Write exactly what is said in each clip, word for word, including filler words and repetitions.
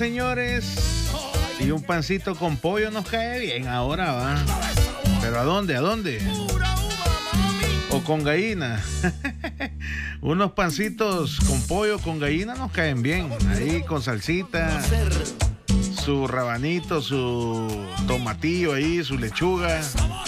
Señores, y un pancito con pollo nos cae bien ahora, va. Pero ¿a dónde? ¿A dónde? O con gallina. Unos pancitos con pollo, con gallina nos caen bien. Ahí con salsita, su rabanito, su tomatillo ahí, su lechuga.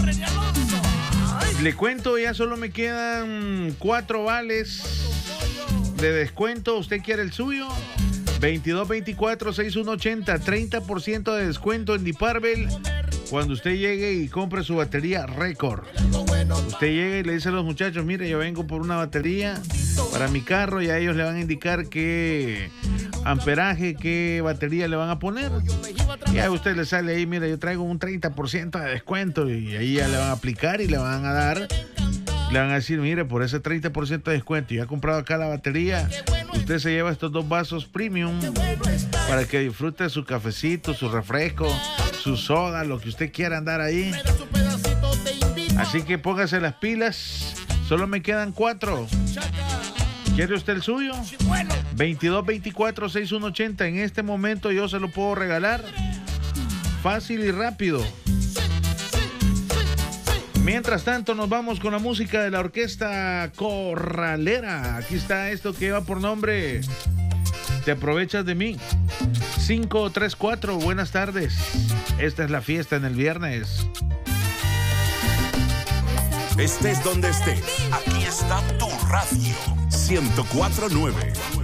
Le cuento, ya solo me quedan cuatro vales de descuento. ¿Usted quiere el suyo? veintidós veinticuatro sesenta y uno ochenta, treinta por ciento de descuento en Diparvel cuando usted llegue y compre su batería Record. Usted llega y le dice a los muchachos, mire, yo vengo por una batería para mi carro, y a ellos le van a indicar qué amperaje, qué batería le van a poner. Y a usted le sale ahí, mire, yo traigo un treinta por ciento de descuento, y ahí ya le van a aplicar y le van a dar, le van a decir, mire, por ese treinta por ciento de descuento, y ha comprado acá la batería, usted se lleva estos dos vasos premium para que disfrute su cafecito, su refresco, su soda, lo que usted quiera andar ahí. Así que póngase las pilas. Solo me quedan cuatro. ¿Quiere usted el suyo? veintidós veinticuatro sesenta y uno ochenta. En este momento yo se lo puedo regalar. Fácil y rápido. Mientras tanto, nos vamos con la música de la orquesta Corralera. Aquí está esto que lleva por nombre Te aprovechas de mí. cinco tres cuatro, buenas tardes. Esta es la fiesta en el viernes. Estés donde estés, aquí está tu radio ciento cuatro punto nueve.